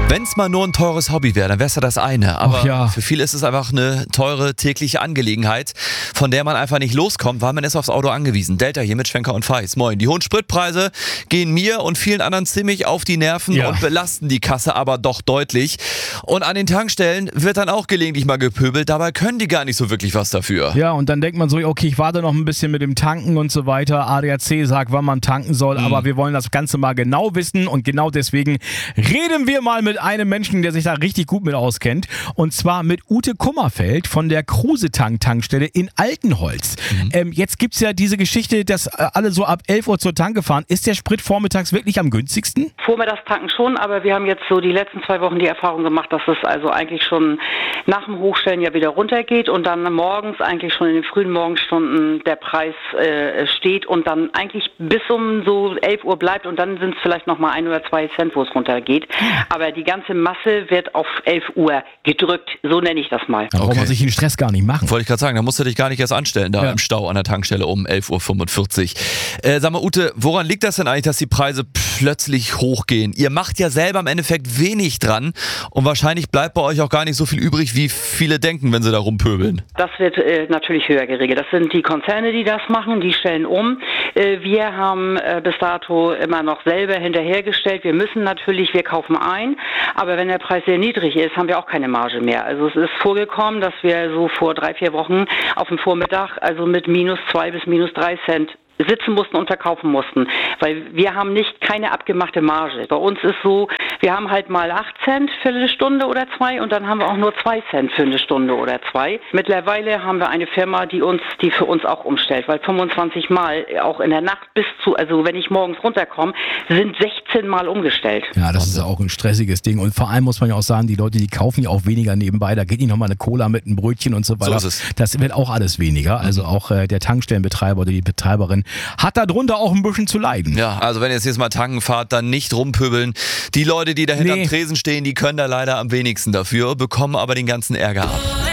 Wenn es mal nur ein teures Hobby wäre, dann wäre es ja das eine. Aber ja. für viele ist es einfach eine teure tägliche Angelegenheit, von der man einfach nicht loskommt, weil man ist aufs Auto angewiesen. Delta hier mit Schwenker und Feis. Moin. Die hohen Spritpreise gehen mir und vielen anderen ziemlich auf die Nerven und belasten die Kasse aber doch deutlich. Und an den Tankstellen wird dann auch gelegentlich mal gepöbelt. Dabei können die gar nicht so wirklich was dafür. Ja, und dann denkt man so, okay, ich warte noch ein bisschen mit dem Tanken und so weiter. ADAC sagt, wann man tanken soll, aber wir wollen das Ganze mal genau wissen und genau deswegen reden wir mal mit einem Menschen, der sich da richtig gut mit auskennt. Und zwar mit Ute Kummerfeld von der Kruse-Tank-Tankstelle in Altenholz. Jetzt gibt es ja diese Geschichte, dass alle so ab 11 Uhr zur Tanke fahren. Ist der Sprit vormittags wirklich am günstigsten? Vormittags tanken schon, aber wir haben jetzt so die letzten 2 Wochen die Erfahrung gemacht, dass es also eigentlich schon nach dem Hochstellen ja wieder runtergeht und dann morgens eigentlich schon in den frühen Morgenstunden der Preis steht und dann eigentlich bis um so 11 Uhr bleibt und dann sind es vielleicht nochmal 1 oder 2 Cent, wo es runtergeht. Aber die ganze Masse wird auf 11 Uhr gedrückt, so nenne ich das mal. Da braucht man sich den Stress gar nicht machen. Wollte ich gerade sagen, da musst du dich gar nicht erst anstellen, da im Stau an der Tankstelle um 11.45 Uhr. Sag mal, Ute, woran liegt das denn eigentlich, dass die Preise plötzlich hochgehen? Ihr macht ja selber im Endeffekt wenig dran und wahrscheinlich bleibt bei euch auch gar nicht so viel übrig, wie viele denken, wenn sie da rumpöbeln. Das wird natürlich höher geregelt. Das sind die Konzerne, die das machen, die stellen um. Wir haben bis dato immer noch selber hinterhergestellt. Wir müssen natürlich, wir kaufen ein, aber wenn der Preis sehr niedrig ist, haben wir auch keine Marge mehr. Also es ist vorgekommen, dass wir so vor 3-4 Wochen auf dem Vormittag also mit -2 bis -3 Cent sitzen mussten und verkaufen mussten, weil wir haben keine abgemachte Marge. Bei uns ist so, wir haben halt mal 8 Cent für eine Stunde oder 2 und dann haben wir auch nur 2 Cent für eine Stunde oder 2. Mittlerweile haben wir eine Firma, die für uns auch umstellt, weil 25 Mal auch in der Nacht also wenn ich morgens runterkomme, sind 16 Mal umgestellt. Ja, das ist auch ein stressiges Ding und vor allem muss man ja auch sagen, die Leute, die kaufen ja auch weniger nebenbei, da geht nicht nochmal eine Cola mit einem Brötchen und so weiter. So ist es. Das wird auch alles weniger, also auch der Tankstellenbetreiber oder die Betreiberin hat darunter auch ein bisschen zu leiden. Ja, also wenn ihr jetzt mal tanken fahrt, dann nicht rumpöbeln. Die Leute, die da hinterm Tresen stehen, die können da leider am wenigsten dafür, bekommen aber den ganzen Ärger ab.